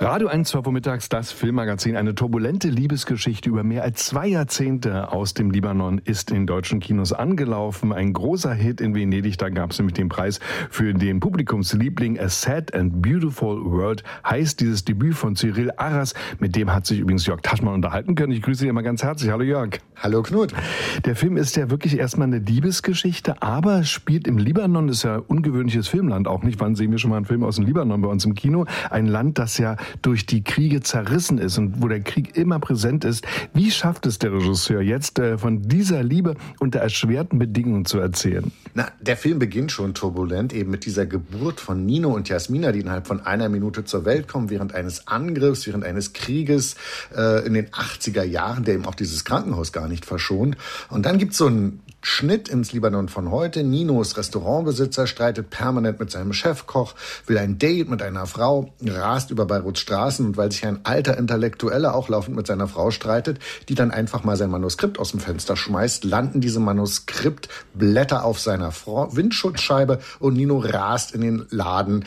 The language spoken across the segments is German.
Radio 1, 12 Uhr mittags, das Filmmagazin. Eine turbulente Liebesgeschichte über mehr als 2 Jahrzehnte aus dem Libanon ist in deutschen Kinos angelaufen. Ein großer Hit in Venedig, da gab es nämlich den Preis für den Publikumsliebling. A Sad and Beautiful World heißt dieses Debüt von Cyril Arras. Mit dem hat sich übrigens Jörg Taschmann unterhalten können. Ich grüße Sie immer ganz herzlich. Hallo Jörg. Hallo Knut. Der Film ist ja wirklich erstmal eine Liebesgeschichte, aber spielt im Libanon, ist ja ein ungewöhnliches Filmland auch nicht. Wann sehen wir schon mal einen Film aus dem Libanon bei uns im Kino? Ein Land, das ja durch die Kriege zerrissen ist und wo der Krieg immer präsent ist. Wie schafft es der Regisseur jetzt, von dieser Liebe unter erschwerten Bedingungen zu erzählen? Der Film beginnt schon turbulent, eben mit dieser Geburt von Nino und Jasmina, die innerhalb von einer Minute zur Welt kommen, während eines Angriffs, während eines Krieges in den 80er Jahren, der eben auch dieses Krankenhaus gar nicht verschont. Und dann gibt es so einen Schnitt ins Libanon von heute. Nino ist Restaurantbesitzer, streitet permanent mit seinem Chefkoch, will ein Date mit einer Frau, rast über Beiruts Straßen, und weil sich ein alter Intellektueller auch laufend mit seiner Frau streitet, die dann einfach mal sein Manuskript aus dem Fenster schmeißt, landen diese Manuskriptblätter auf seiner Windschutzscheibe und Nino rast in den Laden.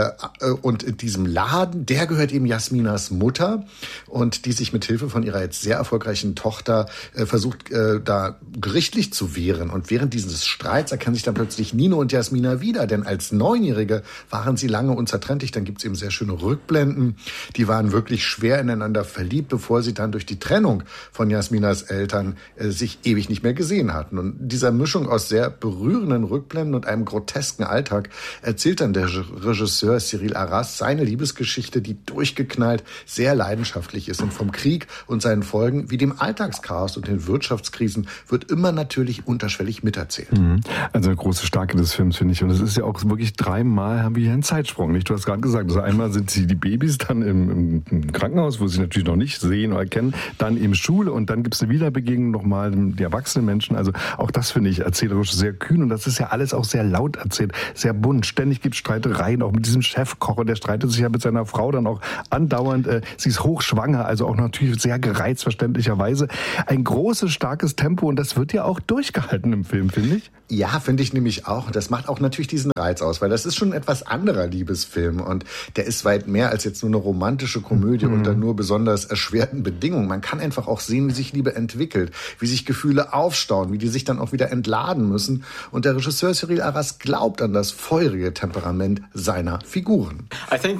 Und in diesem Laden, der gehört eben Jasminas Mutter, und die sich mit Hilfe von ihrer jetzt sehr erfolgreichen Tochter versucht, da gerichtlich zu wehren. Und während dieses Streits erkennen sich dann plötzlich Nino und Jasmina wieder, denn als Neunjährige waren sie lange unzertrennlich. Dann gibt es eben sehr schöne Rückblenden. Die waren wirklich schwer ineinander verliebt, bevor sie dann durch die Trennung von Jasminas Eltern sich ewig nicht mehr gesehen hatten. Und dieser Mischung aus sehr berührenden Rückblenden und einem grotesken Alltag erzählt dann der Regisseur Cyril Arras seine Liebesgeschichte, die durchgeknallt, sehr leidenschaftlich ist. Und vom Krieg und seinen Folgen wie dem Alltagschaos und den Wirtschaftskrisen wird immer natürlich unterschwellig miterzählt. Also eine große Stärke des Films, finde ich. Und es ist ja auch wirklich 3-mal haben wir hier einen Zeitsprung. Nicht? Du hast gerade gesagt, also einmal sind sie die Babys, dann im Krankenhaus, wo sie natürlich noch nicht sehen oder erkennen, dann in Schule, und dann gibt es eine Wiederbegegnung nochmal die erwachsenen Menschen. Also auch das finde ich erzählerisch sehr kühn, und das ist ja alles auch sehr laut erzählt, sehr bunt. Ständig gibt es Streitereien, auch mit diesem Chefkoch, der streitet sich ja mit seiner Frau dann auch andauernd. Sie ist hochschwanger, also auch natürlich sehr gereizt, verständlicherweise. Ein großes, starkes Tempo, und das wird ja auch durchgehalten im Film, finde ich. Ja, finde ich nämlich auch. Und das macht auch natürlich diesen Reiz aus, weil das ist schon ein etwas anderer Liebesfilm, und der ist weit mehr als jetzt nur eine romantische Komödie unter nur besonders erschwerten Bedingungen. Man kann einfach auch sehen, wie sich Liebe entwickelt, wie sich Gefühle aufstauen, wie die sich dann auch wieder entladen müssen. Und der Regisseur Cyril Arras glaubt an das feurige Temperament seiner Figuren.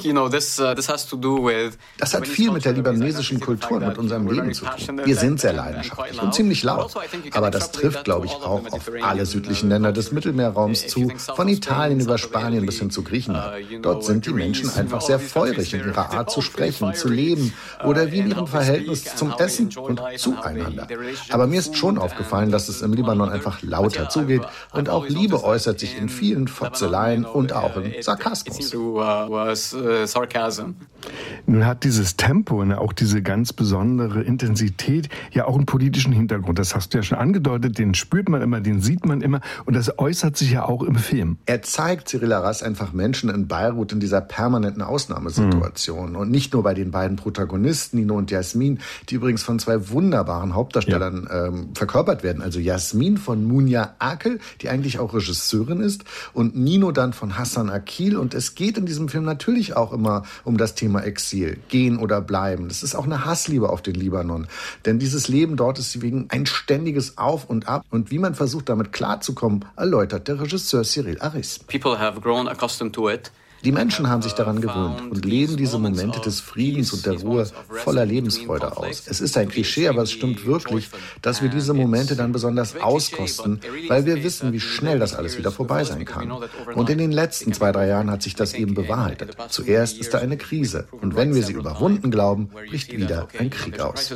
Das hat viel mit der libanesischen Kultur und mit unserem Leben zu tun. Wir sind sehr leidenschaftlich und ziemlich laut. Aber das trifft, glaube ich, auch auf alle südlichen Länder des Mittelmeerraums zu, von Italien über Spanien bis hin zu Griechenland. Dort sind die Menschen einfach sehr feurig in ihrer Art zu sprechen, zu leben oder wie in ihrem Verhältnis zum Essen und zueinander. Aber mir ist schon aufgefallen, dass es im Libanon einfach lauter zugeht, und auch Liebe äußert sich in vielen Fotzeleien und auch in Sarkasmus. Nun hat dieses Tempo und auch diese ganz besondere Intensität ja auch einen politischen Hintergrund. Das hast du ja schon angedeutet, den spürt man immer, den sieht man immer, und das äußert sich ja auch im Film. Er zeigt, Cyril Arras, einfach Menschen in Beirut in dieser permanenten Ausnahmesituation. Und nicht nur bei den beiden Protagonisten, Nino und Jasmin, die übrigens von 2 wunderbaren Hauptdarstellern verkörpert werden. Also Jasmin von Munia Akel, die eigentlich auch Regisseurin ist, und Nino dann von Hassan Akil. Und es geht in diesem Film natürlich auch immer um das Thema Exil, gehen oder bleiben. Das ist auch eine Hassliebe auf den Libanon. Denn dieses Leben dort ist wegen ein ständiges Auf und Ab. Und wie man versucht, damit klarzukommen, erläutert der Regisseur Cyril Arras. People have grown accustomed to it. Die Menschen haben sich daran gewöhnt und leben diese Momente des Friedens und der Ruhe voller Lebensfreude aus. Es ist ein Klischee, aber es stimmt wirklich, dass wir diese Momente dann besonders auskosten, weil wir wissen, wie schnell das alles wieder vorbei sein kann. Und in den letzten 2-3 Jahren hat sich das eben bewahrheitet. Zuerst ist da eine Krise, und wenn wir sie überwunden glauben, bricht wieder ein Krieg aus.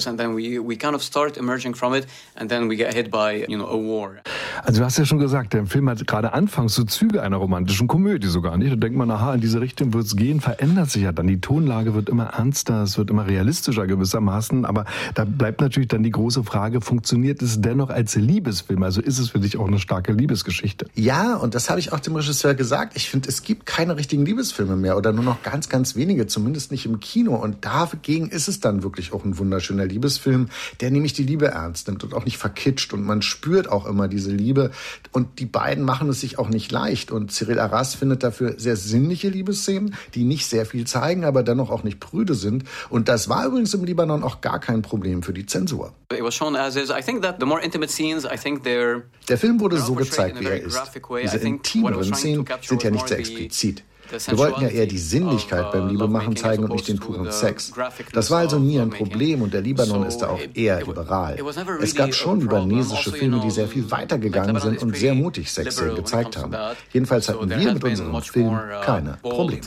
Also du hast ja schon gesagt, der Film hat gerade anfangs so Züge einer romantischen Komödie sogar nicht. Da denkt man, aha, in diese Richtung wird es gehen, verändert sich ja dann. Die Tonlage wird immer ernster, es wird immer realistischer gewissermaßen, aber da bleibt natürlich dann die große Frage, funktioniert es dennoch als Liebesfilm? Also ist es für dich auch eine starke Liebesgeschichte? Ja, und das habe ich auch dem Regisseur gesagt. Ich finde, es gibt keine richtigen Liebesfilme mehr oder nur noch ganz, ganz wenige, zumindest nicht im Kino. Und dagegen ist es dann wirklich auch ein wunderschöner Liebesfilm, der nämlich die Liebe ernst nimmt und auch nicht verkitscht. Und man spürt auch immer diese Liebe. Und die beiden machen es sich auch nicht leicht. Und Cyril Arras findet dafür sehr sinnliche natürliche Liebesszenen, die nicht sehr viel zeigen, aber dennoch auch nicht prüde sind. Und das war übrigens im Libanon auch gar kein Problem für die Zensur. It was shown as is. I think that the more intimate scenes, I think Der Film wurde so gezeigt, wie er ist. Diese intimeren Szenen sind ja nicht sehr explizit. Wir wollten ja eher die Sinnlichkeit beim Liebemachen zeigen und nicht den puren Sex. Das war also nie ein Problem und der Libanon ist da auch eher liberal. Es gab schon libanesische Filme, die sehr viel weiter gegangen sind und sehr mutig Sexszenen gezeigt haben. Jedenfalls hatten wir mit unserem Film keine Probleme.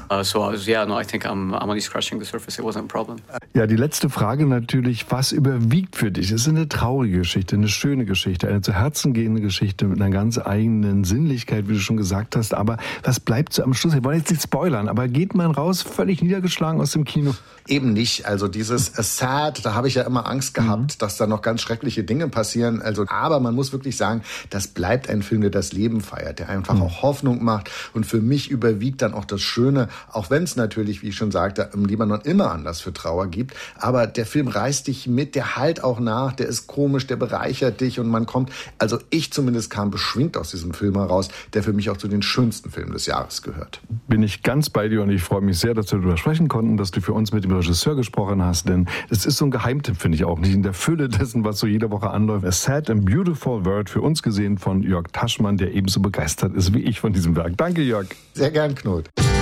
Ja, die letzte Frage natürlich, was überwiegt für dich? Es ist eine traurige Geschichte, eine schöne Geschichte, eine zu Herzen gehende Geschichte mit einer ganz eigenen Sinnlichkeit, wie du schon gesagt hast. Aber was bleibt so am Schluss? Wir wollen jetzt nicht spoilern, aber geht man raus völlig niedergeschlagen aus dem Kino? Eben nicht. Also dieses Sad, da habe ich ja immer Angst gehabt, dass da noch ganz schreckliche Dinge passieren. Aber man muss wirklich sagen, das bleibt ein Film, der das Leben feiert, der einfach auch Hoffnung macht. Und für mich überwiegt dann auch das Schöne, auch wenn es natürlich, wie ich schon sagte, im Libanon immer Anlass für Trauer gibt. Aber der Film reißt dich mit, der halt auch nach, der ist komisch, der bereichert dich und man kommt, also ich zumindest kam beschwingt aus diesem Film heraus, der für mich auch zu den schönsten Filmen des Jahres gehört. Bin ich ganz bei dir und ich freue mich sehr, dass wir darüber sprechen konnten, dass du für uns mit dem Regisseur gesprochen hast, denn es ist so ein Geheimtipp, finde ich auch, nicht in der Fülle dessen, was so jede Woche anläuft. A Sad and Beautiful World, für uns gesehen von Jörg Taschmann, der ebenso begeistert ist wie ich von diesem Werk. Danke, Jörg. Sehr gern, Knut.